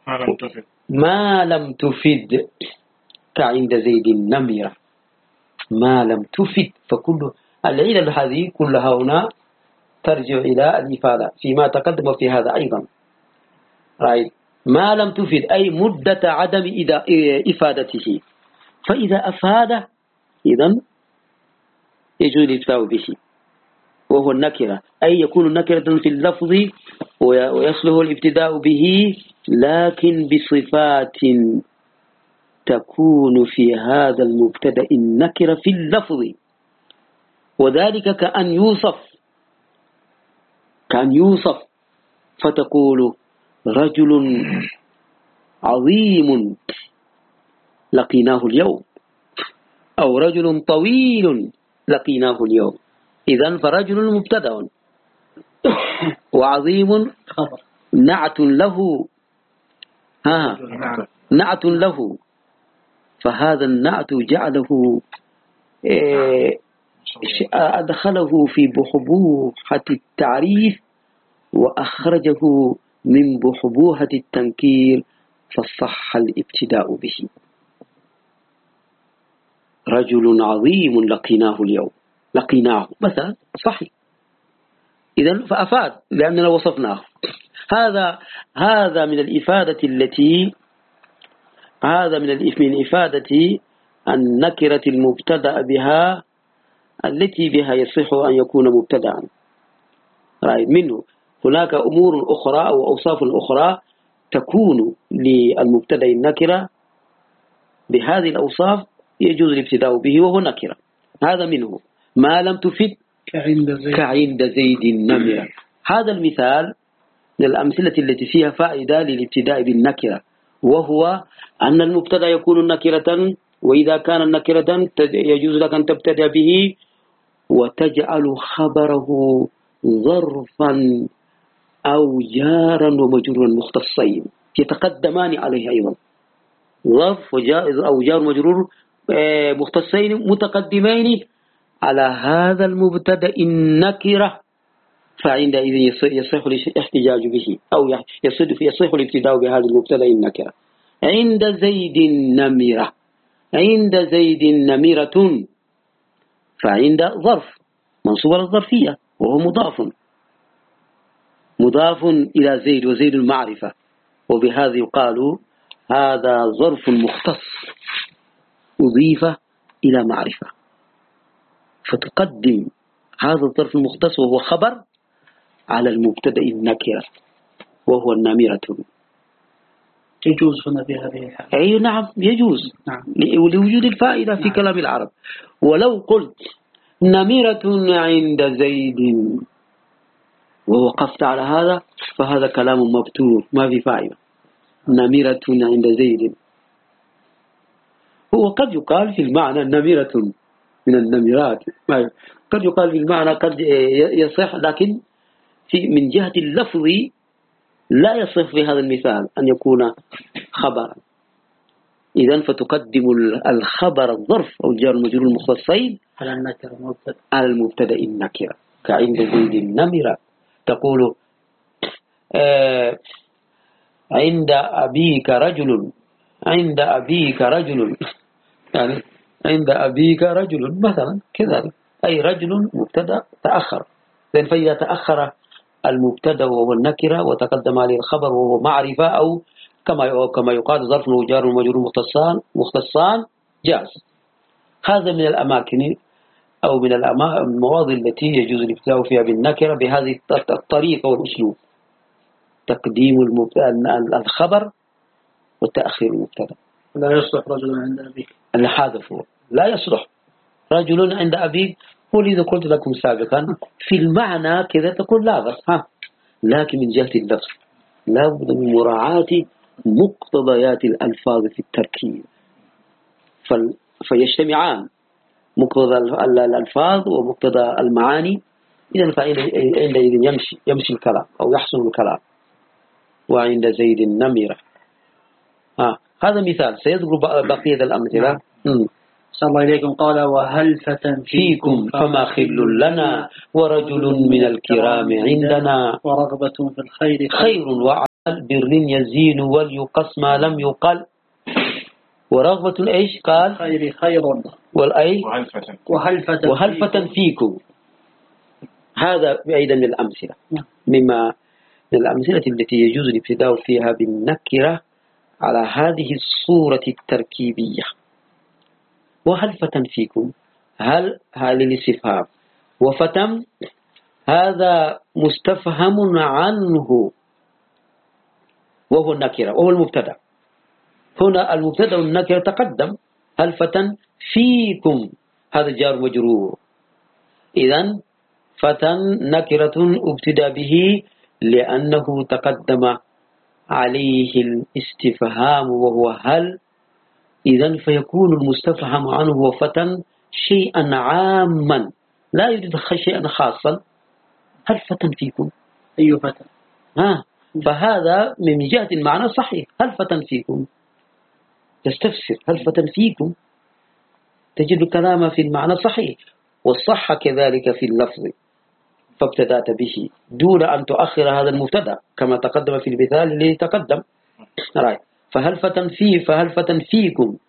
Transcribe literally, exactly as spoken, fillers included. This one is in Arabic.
ما لم تفد ما لم تفد كعند زيد النمرة، ما لم تفد. فكل العلل هذه كلها هنا ترجع إلى الإفادة فيما تقدم في هذا أيضا. رأيت ما لم تفد أي مدة عدم إفادته، فإذا أفاد إذن يجوز الإفتاء به، وهو النكرة، أي يكون نكرة في اللفظ ويصلح الابتداء به، لكن بصفات تكون في هذا المبتدأ النكرة في اللفظ، وذلك كأن يوصف كأن يوصف فتقول رجل عظيم لقيناه اليوم، أو رجل طويل لقيناه اليوم. إذن فرجل مبتدأ وعظيم نعت له، ها نعت له، فهذا النعت جعله أدخله في بحبوحة التعريف وأخرجه من بحبوحة التنكير، فصح الابتداء به. رجل عظيم لقيناه اليوم، لقيناه مثلا صحيح، إذن فأفاد لأننا وصفناه. هذا هذا من الإفادة التي هذا من الإفادة النكرة المبتدأ بها التي بها يصح أن يكون مبتدأ. منه هناك أمور أخرى أو أوصاف أخرى تكون للمبتدأ النكرة بهذه الأوصاف يجوز الابتداء به وهو نكرة. هذا منه ما لم تفد كعند زيد, كعند زيد النمرة. هذا المثال من الأمثلة التي فيها فائدة للابتداء بالنكرة، وهو أن المبتدأ يكون نكرة، وإذا كان نكرة يجوز لك أن تبتدأ به وتجعل خبره ظرفا أو جارا ومجرورا مختصين يتقدمان عليه أيضا، ظرف أو جار مجرور مختصين متقدمين على هذا المبتدأ النكرة، فعندئذ يصح الاحتجاج به أو يصح الابتداء بهذا المبتدأ النكرة. عند زيد النمرة، عند زيد نمرة، فعند ظرف منصوب على الظرفية وهو مضاف مضاف إلى زيد، وزيد المعرفة، وبهذا يقال هذا ظرف مختص أضيف إلى معرفة، فتقدم هذا الظرف المختص وهو خبر على المبتدأ النكرة وهو النمرة. يجوز هنا في هذه الحالة؟ أي نعم يجوز، نعم. لوجود الفائدة في نعم. كلام العرب. ولو قلت نمرة عند زيد ووقفت على هذا فهذا كلام مبتور ما في فائدة. نمرة عند زيد هو قد يقال في المعنى نمرة من النمرات، قد يقال في المعنى قد يصح، لكن في من جهة اللفظ لا يصح في هذا المثال أن يكون خبرا. إذن فتقدم الخبر الظرف أو الجار المجرور المختصين على النكرة على المبتدأ النكرة. كعند زيد النمرة تقول آه عند أبيك رجل، عند أبيك رجل، يعني عند أبيك رجل مثلا كذلك، أي رجل مبتدأ تأخر. فإذا تأخر المبتدأ وهو النكرة وتقدم عليه الخبر وهو معرفة، أو كما كما يقال ظرف وجار ومجرور مختصان مختصان جاز. هذا من الأماكن أو من المواضع التي يجوز الابتداء فيها بالنكرة بهذه الطريقة والأسلوب، تقديم الخبر وتأخير المبتدأ. لا يصلح رجل عند أبيك، هذا هو لا يصلح رجل عند أبيك. ولذا قلت لكم سابقا في المعنى كذا تقول لا بس ها، لكن من جهة اللفظ لا بد من مراعاة مقتضيات الألفاظ في التركيب، فيجتمعان مقتضى الألفاظ ومقتضى المعاني. إذن فعندئذ يمشي يمشي الكلام أو يحصل الكلام. وعند زيد النمرة، ها هذا مثال، سيذكر بقية الأمثلة. صلى الله إليكم. قال وهل فتى فيكم فما خل لنا ورجل من الكرام عندنا ورغبة في الخير خير بر يزين وليقص ما لم يقل، ورغبة إيش قال خير خير والأي وهل فتن وهل فتن فيكم. هذا أيضا من الأمثلة، مما من الأمثلة التي يجوز الابتداء فيها بالنكرة على هذه الصورة التركيبية. وهل فتن فيكم، هل هذه الاستفهام، وفتن هذا مستفهم عنه وهو النكرة وهو المبتدأ. هنا المبتدأ والنكرة تقدم، هل فتن فيكم هذا جار مجرور، إذن فتن نكرة ابتدأ به لأنه تقدم عليه الاستفهام وهو هل، إذن فيكون المستفهم عنه هو فتن شيئا عاما لا يدخل شيئا خاصا. هل فتن فيكم أي فتن، ها، فهذا من جهة المعنى صحيح. هل فتن فيكم تستفسر هل فتن فيكم، تجد الكلام في المعنى صحيح، والصح كذلك في اللفظ، فابتدأت به دون أن تؤخر هذا المبتدأ كما تقدم في المثال الذي تقدم. فهل فتن فيه فهل فتن فيكم